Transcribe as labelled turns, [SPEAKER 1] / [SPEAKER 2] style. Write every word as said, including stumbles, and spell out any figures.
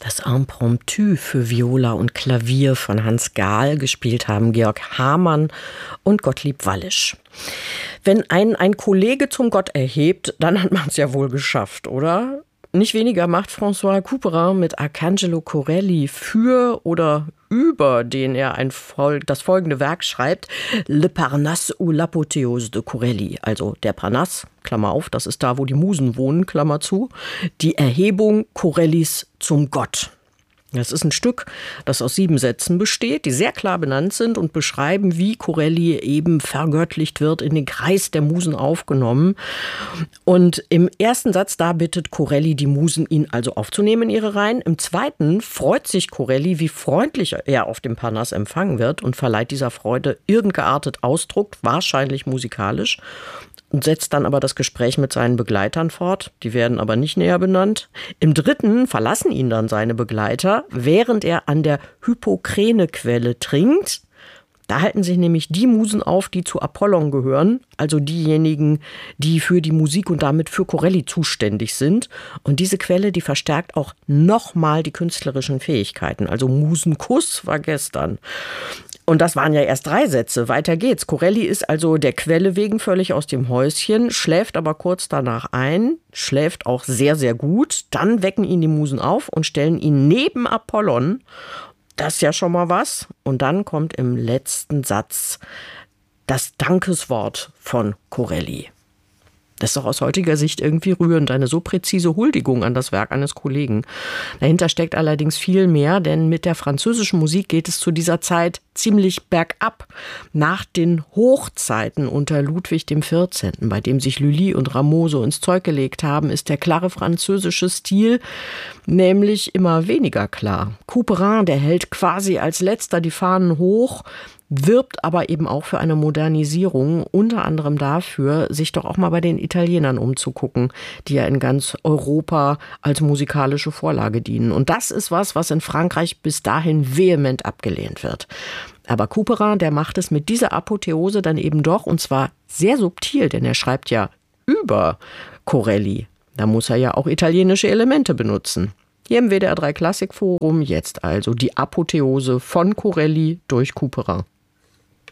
[SPEAKER 1] Das Impromptu für Viola und Klavier von Hans Gahl, gespielt haben Georg Hamann und Gottlieb Wallisch. Wenn einen ein Kollege zum Gott erhebt, dann hat man es ja wohl geschafft, oder? Nicht weniger macht François Couperin mit Arcangelo Corelli für oder über den er ein Vol- das folgende Werk schreibt, Le Parnasse ou l'apothéose de Corelli, also der Parnasse, Klammer auf, das ist da, wo die Musen wohnen, Klammer zu, die Erhebung Corellis zum Gott. Das ist ein Stück, das aus sieben Sätzen besteht, die sehr klar benannt sind und beschreiben, wie Corelli eben vergöttlicht wird, in den Kreis der Musen aufgenommen. Und im ersten Satz, da bittet Corelli die Musen, ihn also aufzunehmen in ihre Reihen. Im zweiten freut sich Corelli, wie freundlich er auf dem Parnasse empfangen wird und verleiht dieser Freude irgendgeartet Ausdruck, wahrscheinlich musikalisch. Und setzt dann aber das Gespräch mit seinen Begleitern fort. Die werden aber nicht näher benannt. Im dritten verlassen ihn dann seine Begleiter, während er an der Hippokrane-Quelle trinkt. Da halten sich nämlich die Musen auf, die zu Apollon gehören, also diejenigen, die für die Musik und damit für Corelli zuständig sind. Und diese Quelle, die verstärkt auch nochmal die künstlerischen Fähigkeiten. Also Musenkuss war gestern. Und das waren ja erst drei Sätze. Weiter geht's. Corelli ist also der Quelle wegen völlig aus dem Häuschen, schläft aber kurz danach ein, schläft auch sehr, sehr gut. Dann wecken ihn die Musen auf und stellen ihn neben Apollon. Das ist ja schon mal was. Und dann kommt im letzten Satz das Dankeswort von Corelli. Das ist doch aus heutiger Sicht irgendwie rührend, eine so präzise Huldigung an das Werk eines Kollegen. Dahinter steckt allerdings viel mehr, denn mit der französischen Musik geht es zu dieser Zeit ziemlich bergab. Nach den Hochzeiten unter Ludwig dem vierzehnten, bei dem sich Lully und Rameau so ins Zeug gelegt haben, ist der klare französische Stil nämlich immer weniger klar. Couperin, der hält quasi als letzter die Fahnen hoch, wirbt aber eben auch für eine Modernisierung, unter anderem dafür, sich doch auch mal bei den Italienern umzugucken, die ja in ganz Europa als musikalische Vorlage dienen. Und das ist was, was in Frankreich bis dahin vehement abgelehnt wird. Aber Couperin, der macht es mit dieser Apotheose dann eben doch, und zwar sehr subtil, denn er schreibt ja über Corelli. Da muss er ja auch italienische Elemente benutzen. Hier im W D R drei Klassikforum jetzt also die Apotheose von Corelli durch Couperin.